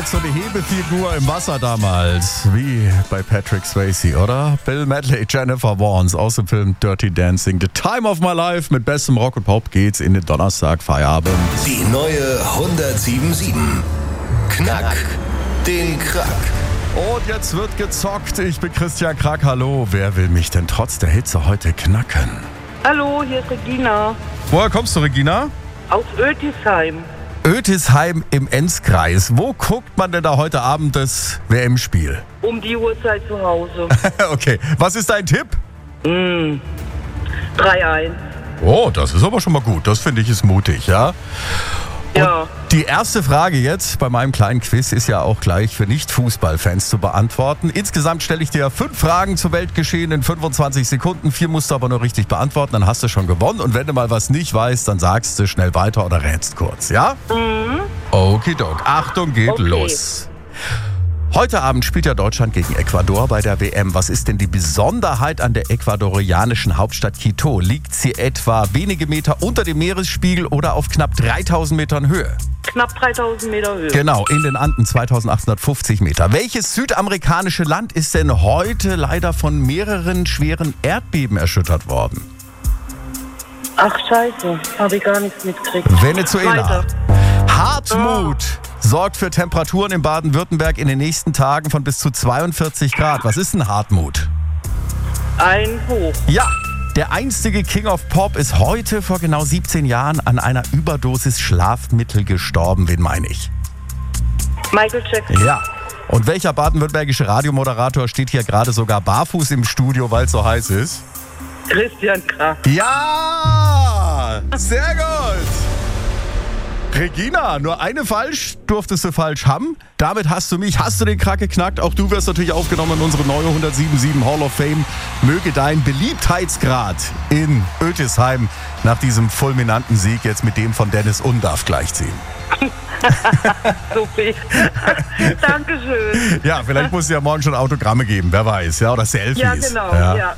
jetzt so eine Hebefigur im Wasser damals, wie bei Patrick Swayze, oder? Bill Medley, Jennifer Warnes aus dem Film Dirty Dancing. The Time of My Life mit bestem Rock und Pop geht's in den Donnerstag Feierabend. Die neue 107.7. Knack den Krack. Und jetzt wird gezockt. Ich bin Christian Krack. Hallo. Wer will mich denn trotz der Hitze heute knacken? Hallo, hier ist Regina Woher kommst du, Regina? aus Oetisheim. Oetisheim im Enzkreis. Wo guckt man denn da heute Abend das WM-Spiel? Um die Uhrzeit zu Hause. Okay. Was ist dein Tipp? 3-1. Oh, das ist aber schon mal gut. Das finde ich ist mutig, ja? Ja. Die erste Frage jetzt bei meinem kleinen Quiz ist ja auch gleich für Nicht-Fußballfans zu beantworten. Insgesamt stelle ich dir 5 Fragen zu Weltgeschehen in 25 Sekunden. 4 musst du aber nur richtig beantworten, dann hast du schon gewonnen. Und wenn du mal was nicht weißt, dann sagst du schnell weiter oder rätst kurz, ja? Okidok. Achtung, geht Okay. los. Heute Abend spielt ja Deutschland gegen Ecuador bei der WM. Was ist denn die Besonderheit an der ecuadorianischen Hauptstadt Quito? Liegt sie etwa wenige Meter unter dem Meeresspiegel oder auf knapp 3000 Metern Höhe? Knapp 3000 Meter Höhe. Genau, in den Anden 2850 Meter. Welches südamerikanische Land ist denn heute leider von mehreren schweren Erdbeben erschüttert worden? Ach scheiße, habe ich gar nichts mitgekriegt. Venezuela. Weiter. Hartmut sorgt für Temperaturen in Baden-Württemberg in den nächsten Tagen von bis zu 42 Grad. Was ist denn Hartmut? Ein Hoch. Ja, der einstige King of Pop ist heute vor genau 17 Jahren an einer Überdosis Schlafmittel gestorben. Wen meine ich? Michael Jackson. Ja. Und welcher baden-württembergische Radiomoderator steht hier gerade sogar barfuß im Studio, weil es so heiß ist? Christian Krack. Ja! Sehr gut! Regina, nur eine falsch durftest du falsch haben. Damit hast du den Krack geknackt. Auch du wirst natürlich aufgenommen in unsere neue 107.7 Hall of Fame. Möge dein Beliebtheitsgrad in Oetisheim nach diesem fulminanten Sieg jetzt mit dem von Dennis Undaff gleichziehen. So viel. Dankeschön. Ja, vielleicht musst du ja morgen schon Autogramme geben, wer weiß, ja, oder Selfies. Ja, genau. Ja.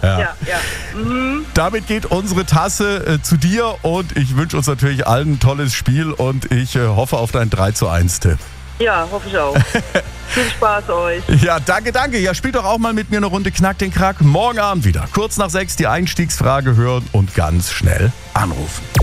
Damit geht unsere Tasse zu dir und ich wünsche uns natürlich allen ein tolles Spiel und ich hoffe auf deinen 3-1-Tipp. Ja, hoffe ich auch. Viel Spaß euch. Ja, danke. Ja, spielt doch auch mal mit mir eine Runde Knack den Krack. Morgen Abend wieder. Kurz nach 6 die Einstiegsfrage hören und ganz schnell anrufen.